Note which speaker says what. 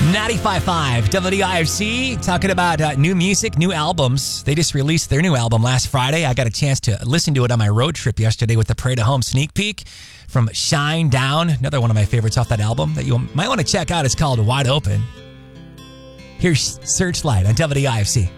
Speaker 1: 95.5 WDIFC, talking about new music, new albums. They just released their new album last Friday. I got a chance to listen to it on my road trip yesterday with the Parade of Home sneak peek from Shine Down, another one of my favorites off that album that you might want to check out. It's called Wide Open. Here's Searchlight on WDIFC.